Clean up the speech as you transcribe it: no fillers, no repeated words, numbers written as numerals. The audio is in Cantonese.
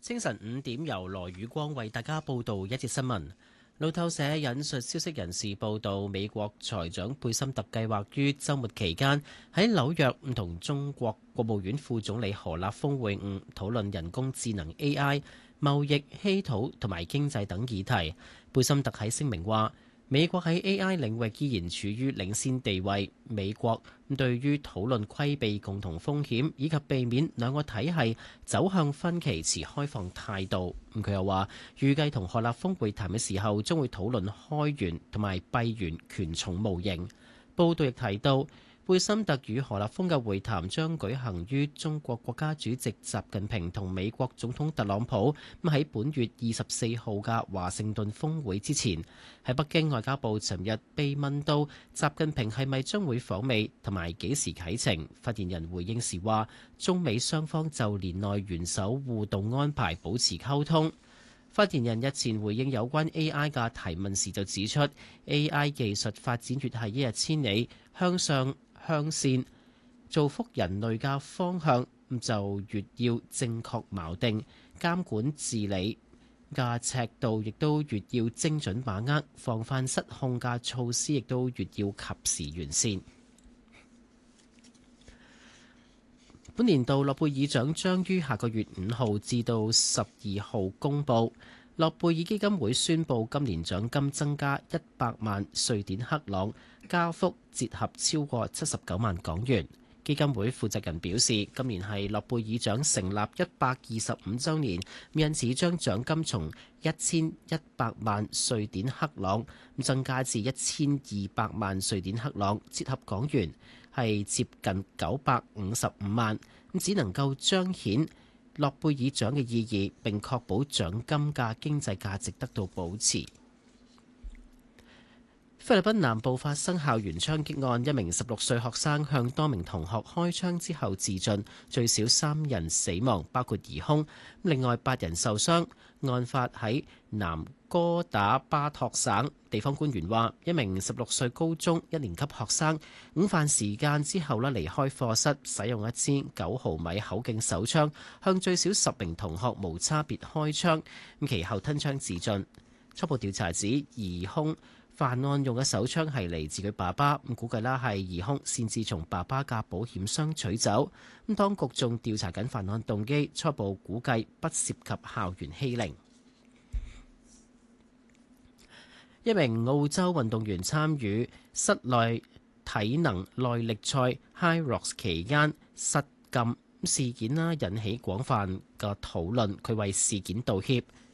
清晨5點，由羅宇光為大家報道一節新聞。路透社引述消息人士報道，美國財長貝森特計劃於週末期間喺紐約同中國國務院副總理何立峰會晤，討論人工智能 AI、貿易、稀土同埋經濟等議題。貝森特喺聲明話，美國喺 AI 領域依然處於領先地位。美國對於討論規避共同風險以及避免兩個體系走向分歧持開放態度。佢又話，預計同何立峰會談嘅時候，將會討論開源同埋閉源權重模型。報道亦提到，貝森特與何立峰嘅會談將舉行於中國國家主席習近平同美國總統特朗普喺本月24號嘅華盛頓峰會之前。喺北京，外交部尋日被問到習近平係咪將會訪美同埋幾時啟程，發言人回應時話，中美雙方就年內元首互動安排保持溝通。發言人日前回應有關 AI 嘅提問時就指出，AI 技術發展越係一日千里，向上向善造福人類嘅方向就越要正確錨定，監管治理嘅尺度亦都越要精準把握，防範失控嘅措施亦都越要及時完善。本年度諾貝爾獎將於下個月5號至到12號公佈。諾貝爾基金會宣布今年獎金增加100萬瑞典克朗，加幅折合超過79萬港元。基金會負責人表示，今年係諾貝爾獎成立125週年，因此將獎金從1100萬瑞典克朗增加至1200萬瑞典克朗，折合港元係接近955萬，只能夠彰顯諾貝爾獎嘅意義，並確保獎金嘅經濟價值得到保持。菲律賓南部發生校園槍擊案，一名16歲學生向多名同學開槍之後自盡，最少3人死亡，包括疑兇，另外8人受傷。案發喺南哥打巴托省，地方官員話，一名16歲高中1年級學生午飯時間之後離開課室，使用一支9毫米口徑手槍向最少10名同學無差別開槍，其後吞槍自盡。初步調查指疑兇犯案用嘅手槍係嚟自佢爸爸，估計係疑兇擅自從爸爸嘅保險箱取走。當局仲調查緊犯案動機，初步估計不涉及校園欺凌。一名澳洲運動員參與室內體能耐力賽 High Rocks 期間失禁事件引起廣泛嘅討論，佢為事件道歉。